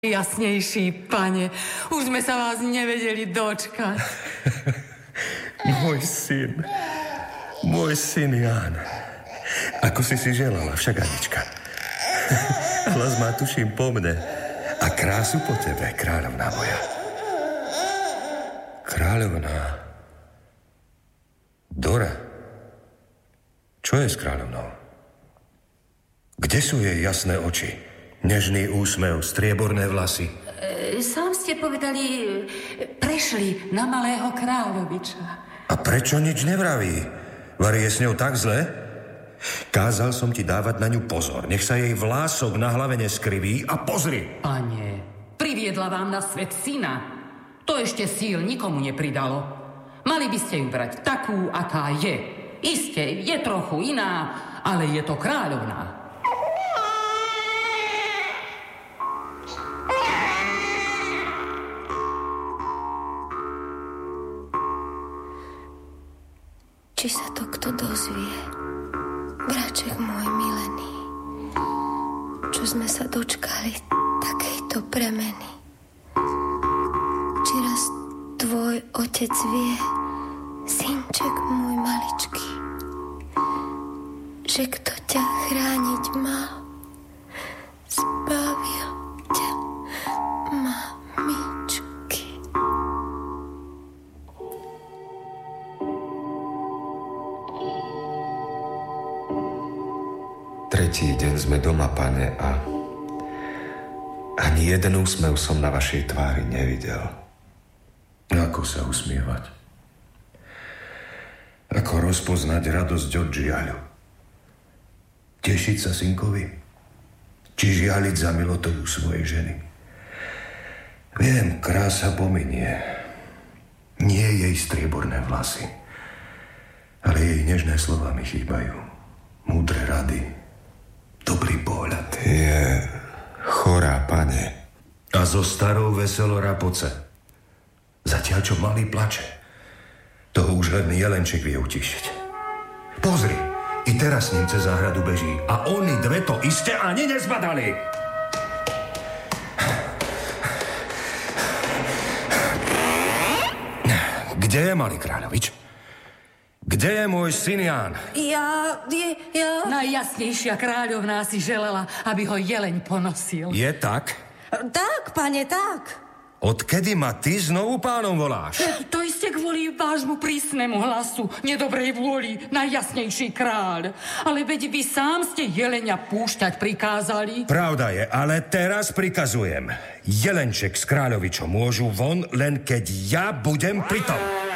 Jasnejší, pane, už sme sa vás nevedeli dočkať. Môj syn Ján. Ako si želala, však Anička. Hlas má, tuším, po mne a krásu po tebe, kráľovná moja. Kráľovná. Dora. Čo je s kráľovnou? Kde sú jej jasné oči? Nežný úsmev, strieborné vlasy. Sám ste povedali, prešli na malého Kráľoviča. A prečo nič nevraví? Vari je s ňou tak zle? Kázal som ti dávať na ňu pozor. Nech sa jej vlások na hlave neskriví a pozri. Pane, priviedla vám na svet syna. To ešte síl nikomu nepridalo. Mali by ste ju brať takú, aká je. Isté, je trochu iná, ale je to kráľovná. Či sa to kto dozvie, braček môj milený, čo sme sa dočkali takejto premeny. Či raz tvoj otec vie, synček môj maličký, že kto ťa chrániť mal, zbavil ťa mamičky. Tretí deň sme doma, pane, a ani jeden úsmev som na vašej tvári nevidel. Ako sa usmievať? Ako rozpoznať radosť od žiaľu? Tešiť sa synkovi? Či žialiť za milotou svojej ženy? Viem, krása pominie. Nie jej strieborné vlasy, ale jej nežné slova mi chýbajú. Múdre rady, dobrý pohľad. Je chorá, pane. A so starou veselo rapoce. Zatiaľ, čo malý plače. Toho už len jelenček vie utišiť. Pozri, i teraz s ním cez záhradu beží. A oni dve to iste ani nezbadali. Kde je malý Kráľovič? Kde je môj syn Ján? Ja... Najjasnejšia kráľovná si želala, aby ho jeleň ponosil. Je tak? Tak, pane, tak. Odkedy ma ty znovu pánom voláš? To iste kvôli vášmu prísnemu hlasu, nedobrej vôli, najjasnejší kráľ. Ale veď vy sám ste jelenia púšťať prikázali. Pravda je, ale teraz prikazujem. Jelenček s Kráľovičom môžu von, len keď ja budem pritom.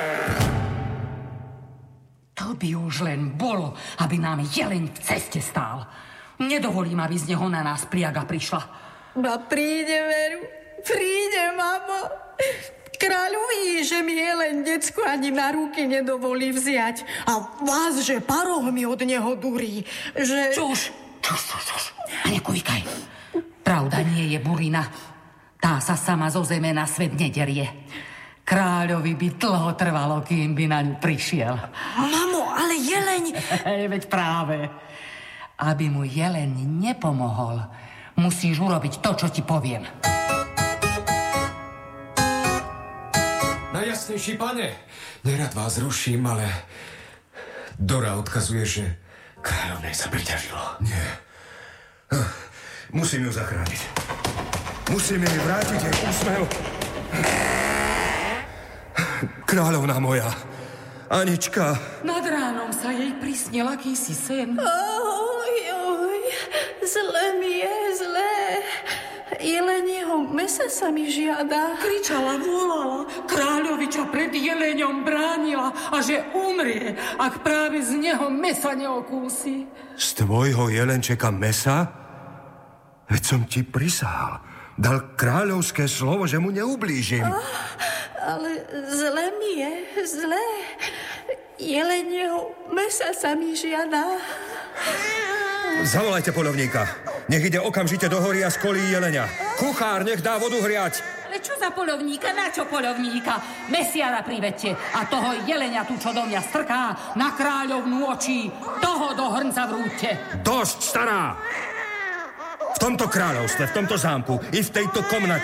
To by už len bolo, aby nám jeleň v ceste stál. Nedovolím, aby z neho na nás pliaga prišla. Ba príde, veru. Príde, mama. Kráľovi, že mi jeleň decku ani na ruky nedovolí vziať. A vás, že paroh mi od neho durí. Že... Čuž. A nekujkaj. Pravda nie je burina. Tá sa sama zo zeme na svet nederie. Kráľovi by dlho trvalo, kým by na ňu prišiel. Mamo, ale jeleň... Veď práve. Aby mu jeleň nepomohol, musíš urobiť to, čo ti poviem. Najjasnejší, pane, nerad vás ruším, ale Dora odkazuje, že kráľovnej sa priťažilo. Nie. Musím ju zachrániť. Musím jej vrátiť jej úsmev. Kráľovná moja, Anička. Nad ránom sa jej prisnil akýsi sen. Oj, zle mi je, zle. Jelenieho mesa sa mi žiada. Kričala, volala, Kráľoviča pred jeleňom bránila a že umrie, ak práve z neho mesa neokúsi. Z tvojho jelenčeka mesa? Veď som ti prisahal. Dal kráľovské slovo, že mu neublížim. Ale zle mi je, zle. Jelenieho mesa sa mi žiada. Zavolajte poľovníka. Nech ide okamžite do hory a skolí jelenia. Kuchár, nech dá vodu hriať. Ale čo za poľovníka? Na čo poľovníka? Mesiara privedte a toho jelenia tu, čo do mňa strká, na kráľovnú očí. Toho do hrnca vrúďte. Dosť, stará! V tomto kráľovstve, v tomto zámku i v tejto komnate